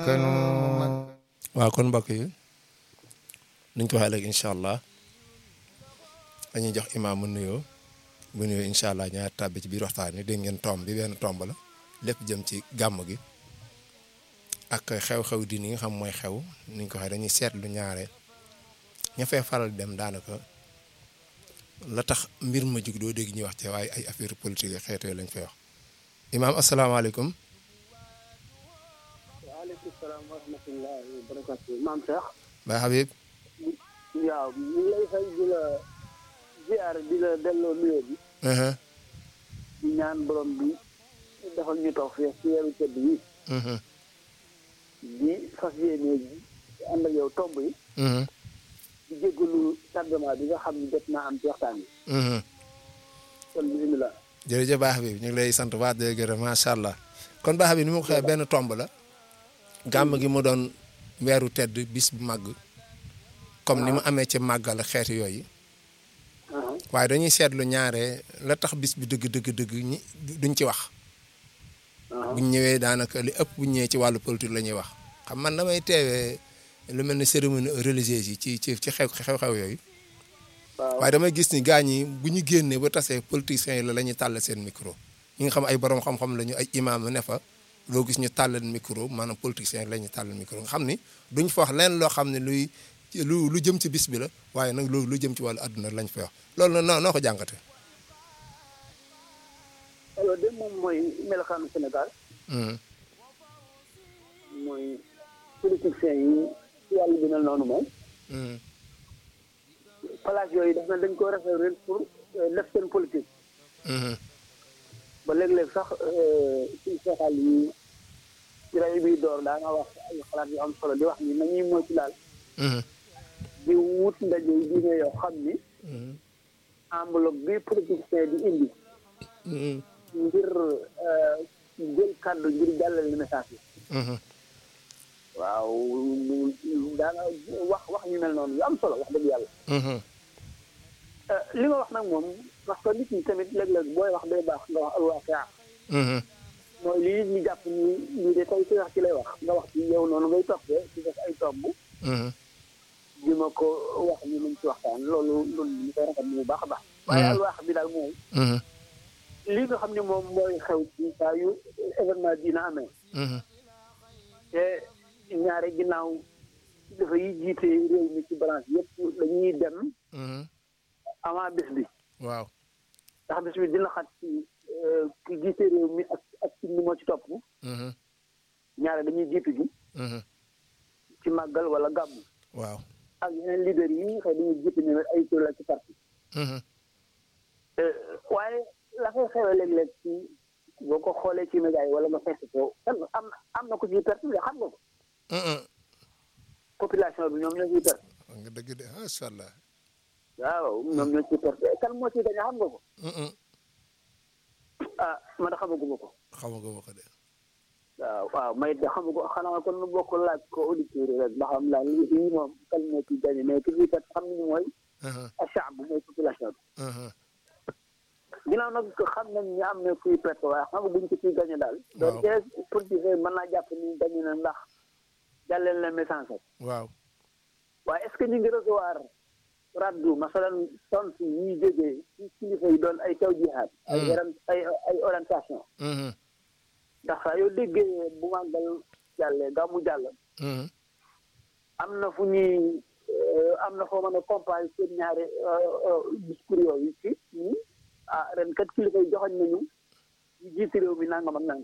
waaw kon mbokk yi niñ ko waxee léegi incha allah dañuy jox imaam mu nuyoo bu nuyoo incha allah ñaar tàbbi ci biir waxtaan wi dégg ngeen tomb bi benn tomb la lépp jëm ci gàmm gi ak xew-xew di ni nga xam mooy xew niñ ko waxee dañuy seetlu ñaare ña fee faral dem daanaka la tax mbir ma jug doo dégg ñuy wax ci waaye ay affaire politique xeetu lañ fay wax imaam asalaamaaleykum. waaleykum salaam wa rahmatullahi wa barakatuh maam Cheikh. Baye Habib. waaw ñu ngi lay fay di la ziar di la delloo nuyoo bi. di ñaan borom bi defal ñu toog fii ci weeru tëdd yi. di fas yéene ànd ak yow tomb yi. di jéggalu tardement bi nga xam ne jot naa am ci waxtaan bi. kon bisimilah. jërëjëf Baye Habib ñu ngi lay sant waat di gërëm macha allah kon Baye Habib ni ma ko xamee benn tomb la. gàmm gi mu doon weeru tedd bis bu màgg. comme ni mu amee ci màggal xeeti yooyu. waaye dañuy seetlu ñaare la tax bis bi dëgg ñi duñ ci wax. buñ ñëwee daanaka li ëpp buñ ñëwee ci wàllu politique la ñuy wax xam man damay teewee lu mel ne cérémonie religieuse yi ci xew-xew yooyu. waaye damay gis ni gaañ yi bu ñu génnee ba tasee politiciens yi la ñuy tàll seen micro. ñi nga xam ay borom xam-xam lañu ay imam ne fa loo gis ñu tàllal micro maanaam politiciens yi la ñuy tàllal micro nga xam ni duñ fa wax leen loo xam ne lu jëm ci bis bi la waaye nag loolu lu jëm ci wàllu àdduna lañ fay wax loolu noo ko jàngate alors de moom mooy melokaanu Sénégal. mooy politiciens yi ci wàllu bi mel noonu moom. place yooyu daf na dañ ko réserver pour def seen politique. ba léeg-léeg sax ci seexal yi ci rajo bi door daa nga wax ay xalaat yu am solo di wax ni nañuy moytu daal. di wut ndaje yi diine yoo xam ni. enveloppe bi politicien di indi. ngir jël kàddu ngir jàllale message yi. waaw daana wax ñu mel noonu yu am solo wax dëgg yàlla. li nga wax nag moom parce que nit ñi tamit léeg-léeg booy wax day baax nga wax alwaaqi'a. mooy li nit ñi jàpp ni de tey ci wax ci lay wax nga wax ci yow noonu ngay toppee ci def ay tomb. di ma ko wax ni nañ ci waxtaan loolu ñu koy rafetlu bu baax a baax. waaye alwaax bi daal mooy. li nga xam ne moom mooy xew ci saa yu événement dina amee. te ñaare ginnaaw dafa yi jiite réew mi ci balance yëpp dañuy dem. avant bés bi. waaw. ndax bés bi dina xat ci ki jiite réew mi ak ci ni moo ci topp. ñaare dañuy jiitu ji. ci màggal wala gàmmu. waaw. ak yeneen leader yi xëy dañuy jiitu ne ay tur la ci parti. waaye la fay xewee léeg-léeg ci boo ko xoolee ci média yi wala nga fekk ko am na ko ciy perte de xam nga ko. population bi ñoom ñoo ciy perte. nga dëgg de macha allah. waaw ñoom ñoo ciy perte kan moo ciy gañe xam nga ko. man xamaguma ko. xamaguma ko de. waaw may de xamagu xanaa kon nu bokk laaj ko auditeurs yi rek ba xam laa lii moom kan moo ciy gañe mais ki ciy perte xam ni mooy. achab bu mooy population bi. ginnaaw nag xam nañ ñu am ne kuy perte waaye xam nga buñ ko ciy gañe daal. waaw donc politicien mën naa jàpp ni gañe na ndax jàllale na message. waaw. waaye est-ce que ñu ngi recevoir raddu masalan tontu yi jógee ci kilifa yi doon ay taw jihaad. ay orientation. ndax saa yoo déggee bu màggal jàllee gàmmu jàll. am na fu ñuy am na foo mën a comparer seen ñaari discours yooyu ci ren kat kilifa yi joxoñ nañu ñu jiite réew mi nangam ak nangam.